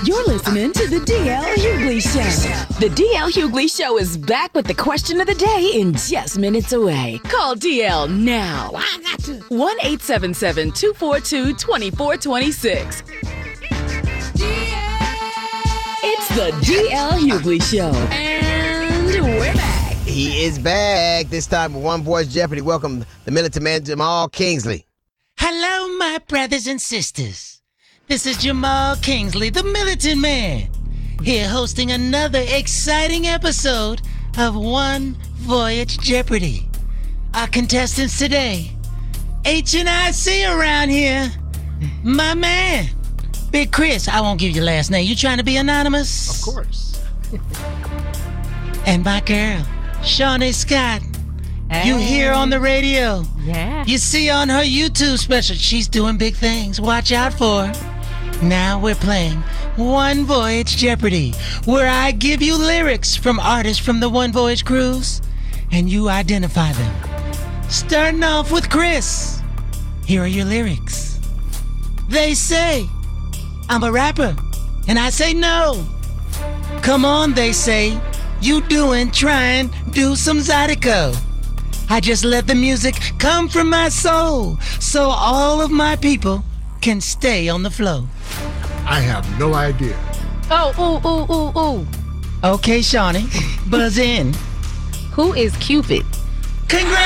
You're listening to The DL Hughley Show. The DL Hughley Show is back with the question of the day in just minutes away. Call DL now. 1-877-242-2426. It's The DL Hughley Show. And we're back. He is back. This time with One Voice Jeopardy. Welcome the militant man, Jamal Kingsley. Hello, my brothers and sisters. This is Jamal Kingsley, the militant man, here hosting another exciting episode of One Voyage Jeopardy. Our contestants today, H&IC around here, my man, Big Chris. I won't give you your last name. You trying to be anonymous? Of course. And my girl, Shawnee Scott. Hey. You hear on the radio. Yeah. You see on her YouTube special, she's doing big things. Watch out for her. Now we're playing One Voyage Jeopardy, where I give you lyrics from artists from the One Voyage cruise, and you identify them. Starting off with Chris. Here are your lyrics. They say, I'm a rapper, and I say no. Come on, they say, you trying, do some Zydeco. I just let the music come from my soul, so all of my people can stay on the flow. I have no idea. Oh. Okay, Shawnee, buzz in. Who is Cupid? Congrats!